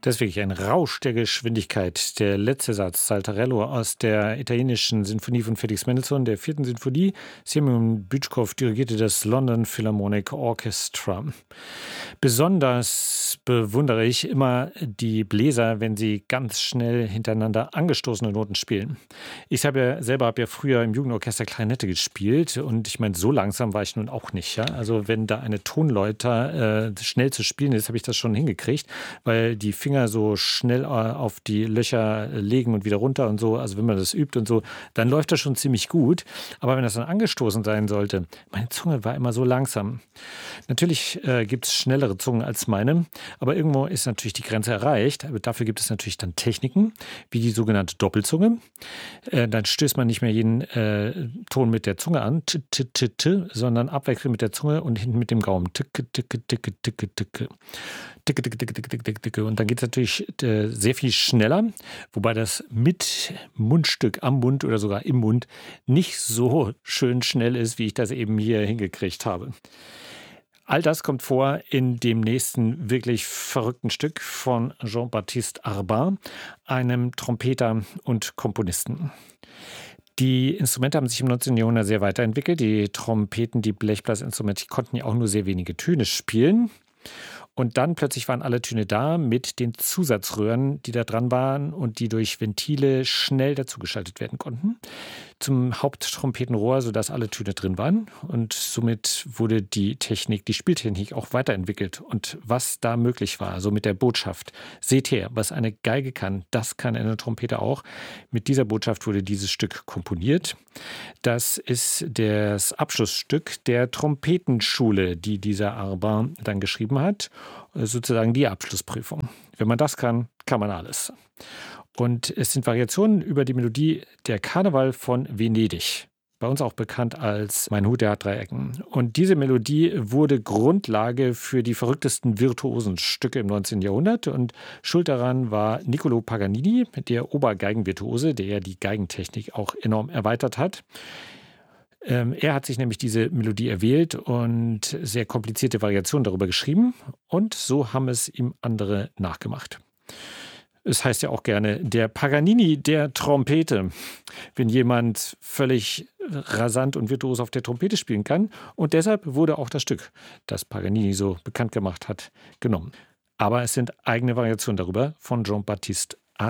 Das ist wirklich ein Rausch der Geschwindigkeit. Der letzte Satz, Saltarello aus der italienischen Sinfonie von Felix Mendelssohn, der vierten Sinfonie. Semyon Bütschkow dirigierte das London Philharmonic Orchestra. Besonders bewundere ich immer die Bläser, wenn sie ganz schnell hintereinander angestoßene Noten spielen. Ich habe ja früher im Jugendorchester Klarinette gespielt und ich meine, so langsam war ich nun auch nicht. Ja? Also wenn da eine Tonleiter schnell zu spielen ist, habe ich das schon hingekriegt, weil die Finger so schnell auf die Löcher legen und wieder runter und so, also wenn man das übt und so, dann läuft das schon ziemlich gut. Aber wenn das dann angestoßen sein sollte, meine Zunge war immer so langsam. Natürlich gibt es schnellere Zungen als meine, aber irgendwo ist natürlich die Grenze erreicht. Aber dafür gibt es natürlich dann Techniken, wie die sogenannte Doppelzunge. Dann stößt man nicht mehr jeden Ton mit der Zunge an, t, t, t, t, sondern abwechselnd mit der Zunge und hinten mit dem Gaumen. Ticke, ticke, ticke, ticke, ticke. Ticke, ticke, ticke, ticke, ticke, ticke. Und dann geht es natürlich sehr viel schneller, wobei das mit Mundstück am Mund oder sogar im Mund nicht so schön schnell ist, wie ich das eben hier hingekriegt habe. All das kommt vor in dem nächsten wirklich verrückten Stück von Jean-Baptiste Arbin, einem Trompeter und Komponisten. Die Instrumente haben sich im 19. Jahrhundert sehr weiterentwickelt. Die Trompeten, die Blechblasinstrumente, die konnten ja auch nur sehr wenige Töne spielen. Und dann plötzlich waren alle Töne da mit den Zusatzröhren, die da dran waren und die durch Ventile schnell dazugeschaltet werden konnten. Zum Haupttrompetenrohr, sodass alle Töne drin waren. Und somit wurde die Spieltechnik auch weiterentwickelt. Und was da möglich war, so mit der Botschaft: Seht her, was eine Geige kann, das kann eine Trompete auch. Mit dieser Botschaft wurde dieses Stück komponiert. Das ist das Abschlussstück der Trompetenschule, die dieser Arbin dann geschrieben hat. Sozusagen die Abschlussprüfung. Wenn man das kann, kann man alles. Und es sind Variationen über die Melodie Der Karneval von Venedig. Bei uns auch bekannt als Mein Hut, der hat drei Ecken. Und diese Melodie wurde Grundlage für die verrücktesten virtuosen Stücke im 19. Jahrhundert. Und schuld daran war Niccolò Paganini, der Obergeigenvirtuose, der ja die Geigentechnik auch enorm erweitert hat. Er hat sich nämlich diese Melodie erwählt und sehr komplizierte Variationen darüber geschrieben. Und so haben es ihm andere nachgemacht. Es heißt ja auch gerne der Paganini der Trompete, wenn jemand völlig rasant und virtuos auf der Trompete spielen kann. Und deshalb wurde auch das Stück, das Paganini so bekannt gemacht hat, genommen. Aber es sind eigene Variationen darüber von Jean-Baptiste